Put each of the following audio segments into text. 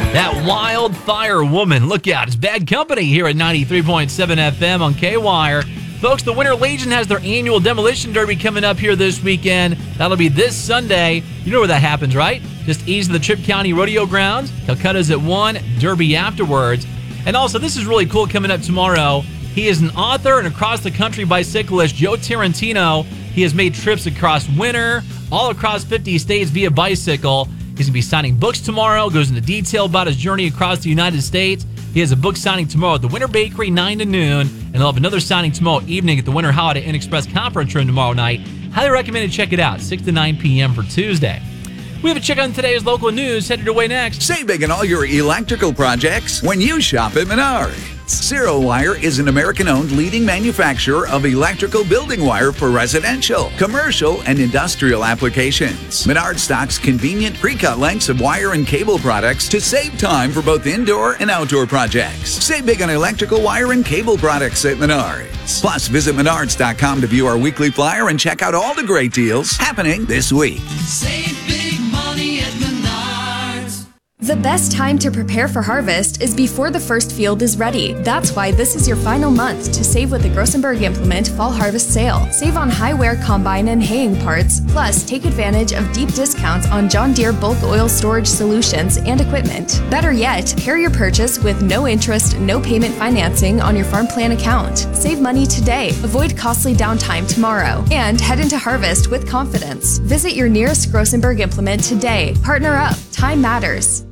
That Wildfire Woman. Look out. It's Bad Company here at 93.7 FM on K-Wire. Folks, the Winter Legion has their annual Demolition Derby coming up here this weekend. That'll be this Sunday. You know where that happens, right? Just east of the Tripp County Rodeo Grounds. Calcutta's at 1, Derby afterwards. And also, this is really cool coming up tomorrow. He is an author and across-the-country bicyclist, Joe Tarantino. He has made trips across winter, all across 50 states via bicycle. He's going to be signing books tomorrow, goes into detail about his journey across the United States. He has a book signing tomorrow at the Winter Bakery, 9 to noon, and they'll have another signing tomorrow evening at the Winter Holiday Inn Express Conference Room tomorrow night. Highly recommend to check it out, 6 to 9 p.m. for Tuesday. We have a check on today's local news headed your way next. Save big on all your electrical projects when you shop at Menards. Zero Wire is an American-owned leading manufacturer of electrical building wire for residential, commercial, and industrial applications. Menards stocks convenient pre-cut lengths of wire and cable products to save time for both indoor and outdoor projects. Save big on electrical wire and cable products at Menards. Plus, visit Menards.com to view our weekly flyer and check out all the great deals happening this week. Save big money at Menards. The best time to prepare for harvest is before the first field is ready. That's why this is your final month to save with the Grossenberg Implement Fall Harvest Sale. Save on high-wear combine and haying parts, plus take advantage of deep discounts on John Deere bulk oil storage solutions and equipment. Better yet, pair your purchase with no interest, no payment financing on your farm plan account. Save money today, avoid costly downtime tomorrow, and head into harvest with confidence. Visit your nearest Grossenberg Implement today. Partner up. Time matters.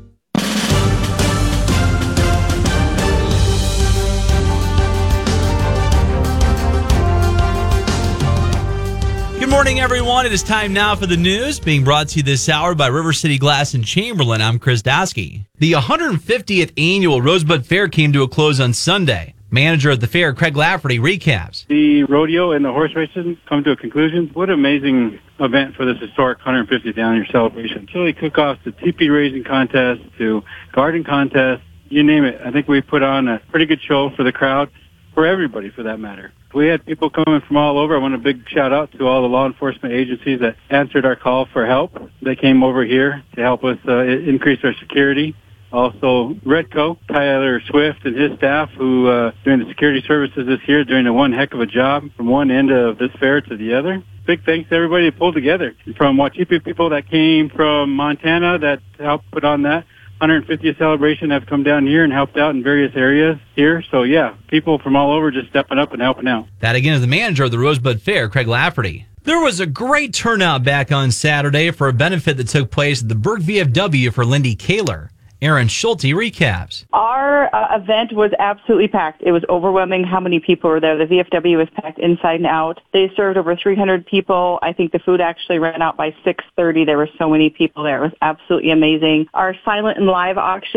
Good morning, everyone. It is time now for the news, being brought to you this hour by River City Glass in Chamberlain. I'm Chris Dasky. The 150th annual Rosebud Fair came to a close on Sunday. Manager of the fair, Craig Lafferty, recaps. The rodeo and the horse racing come to a conclusion. What an amazing event for this historic 150th annual celebration. Chili cook-offs to teepee raising contest to garden contest, you name it. I think we put on a pretty good show for the crowd, for everybody for that matter. We had people coming from all over. I want a big shout out to all the law enforcement agencies that answered our call for help. They came over here to help us increase our security. Also, Redco, Tyler Swift and his staff who doing the security services this year, doing a one heck of a job from one end of this fair to the other. Big thanks to everybody that pulled together. From Wachipi people that came from Montana that helped put on that 150th celebration have come down here and helped out in various areas here. So, yeah, people from all over just stepping up and helping out. That, again, is the manager of the Rosebud Fair, Craig Lafferty. There was a great turnout back on Saturday for a benefit that took place at the Burke VFW for Lindy Kaler. Aaron Schulte recaps. Our event was absolutely packed. It was overwhelming how many people were there. The VFW was packed inside and out. They served over 300 people. I think the food actually ran out by 6:30. There were so many people there. It was absolutely amazing. Our silent and live auction